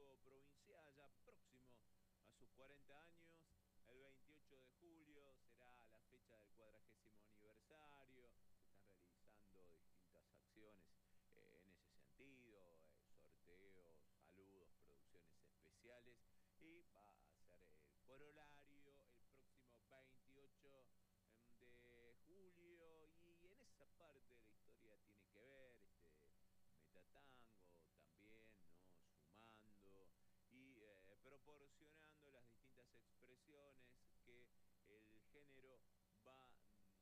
tango provincial, ya próximo a sus 40 años. El 28 de julio será la fecha del 40º aniversario. Se están realizando distintas acciones en ese sentido, sorteos, saludos, producciones especiales. Y va a ser el corolario el próximo 28 de julio. Y en esa parte de la historia tiene que ver Metatango también, ¿no? Sumando y proporcionando las distintas expresiones que el género va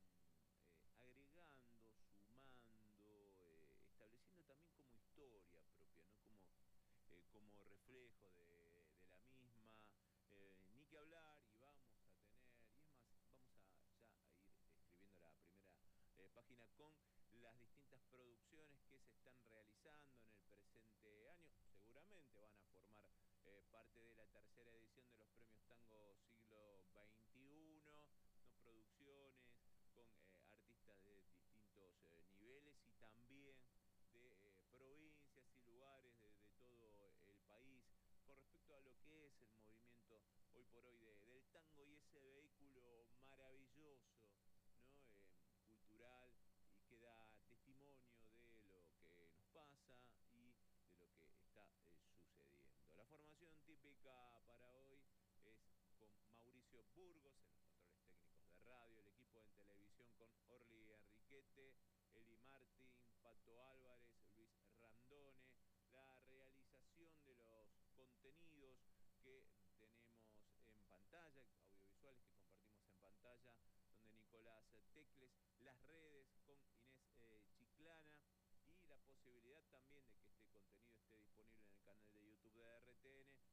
agregando, sumando, estableciendo también como historia propia, ¿no? Como reflejo de la misma. Ni que hablar, y vamos a tener, y es más, vamos a ya a ir escribiendo la primera página con las distintas producciones que se están realizando en el presente año. Seguramente van a formar parte de la tercera edición de los premios Tango Siglo XXI, ¿no? Producciones con artistas de distintos niveles y también de provincias y lugares de todo el país con respecto a lo que es el movimiento hoy por hoy del tango y ese vehículo maravilloso, ¿no? Cultural y que da testimonio de lo que nos pasa y de lo que está sucediendo. La formación típica para hoy es con Mauricio Burgos en los controles técnicos de radio, el equipo en televisión con Orly Enriquete, Eli Martín, Pato Álvarez, Luis Randone, la realización de los contenidos que tenemos en pantalla, audiovisuales que compartimos en pantalla, donde Nicolás Tecles, las redes con Inés Chiclana y la posibilidad también de que este contenido esté disponible en el canal de YouTube de RTN